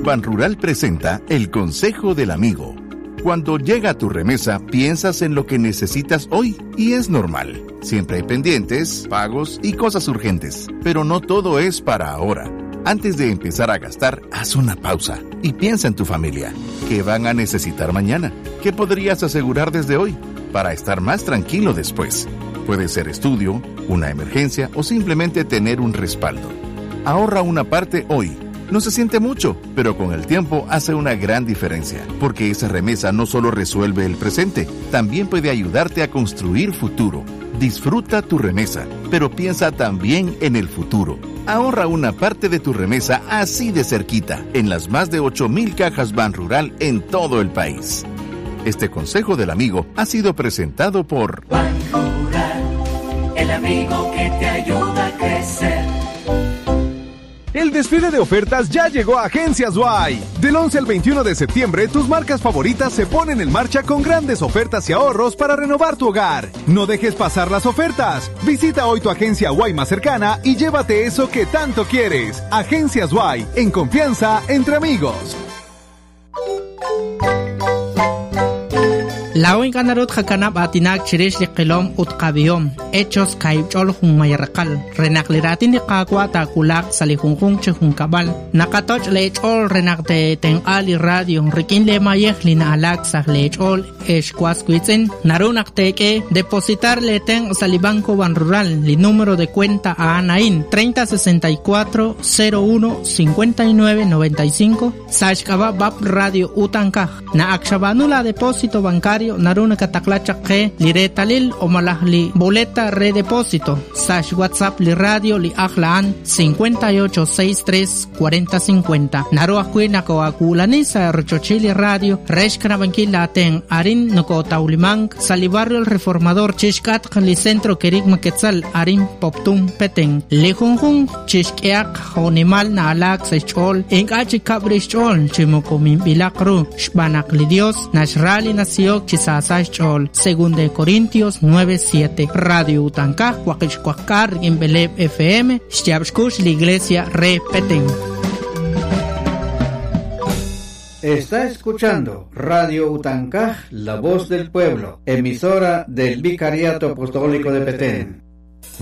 Banrural presenta el Consejo del Amigo. Cuando llega tu remesa, piensas en lo que necesitas hoy y es normal. Siempre hay pendientes, pagos y cosas urgentes, pero no todo es para ahora. Antes de empezar a gastar, haz una pausa y piensa en tu familia. ¿Qué van a necesitar mañana? ¿Qué podrías asegurar desde hoy para estar más tranquilo después? Puede ser estudio, una emergencia o simplemente tener un respaldo. Ahorra una parte hoy. No se siente mucho, pero con el tiempo hace una gran diferencia, porque esa remesa no solo resuelve el presente, también puede ayudarte a construir futuro. Disfruta tu remesa, pero piensa también en el futuro. Ahorra una parte de tu remesa así de cerquita, en las más de 8,000 cajas Banrural en todo el país. Este consejo del amigo ha sido presentado por Banrural, el amigo que te ayuda a crecer. El desfile de ofertas ya llegó a Agencias Y. Del 11 al 21 de septiembre, tus marcas favoritas se ponen en marcha con grandes ofertas y ahorros para renovar tu hogar. No dejes pasar las ofertas. Visita hoy tu agencia Y más cercana y llévate eso que tanto quieres. Agencias Y, en confianza entre amigos. Lawin kanarut hakanap atinak chirish liqilom utqabiyom hechos kaibchol humayarqal renakliratin liqaqwa takulak salihunjung chhunkabal nakatoch lechol renakte tenali radio rikin lemayej lina alaksa lechol eshkwasquitzen narunakteke depositar leten salibanco Banrural li número de cuenta a Anain 3064 01 59 95 sashkaba bab radio utankaj na akshabanula depósito bancario naruna kataklachaqe li retalil o malahli boleta redepósito sash WhatsApp li radio li ajlaan 5863 4050 naru akwina ko akulani sa rochochili radio reshkana bankila ten arin noko taulimang sali barrio el reformador chishkat li centro kerigma quetzal arin poptum peteng li junjun chishkiak honimal na alak sechol en achi kabrichol chimokomin bilakru shbanak li dios nashrali nasiok Sasachol, según de Corintios 9:7. Radio Utankaj, Huaquichcuacar, en Beleb FM, Xyabshkush, la iglesia Repeten. Está escuchando Radio Utankaj, la voz del pueblo, emisora del Vicariato Apostólico de Petén.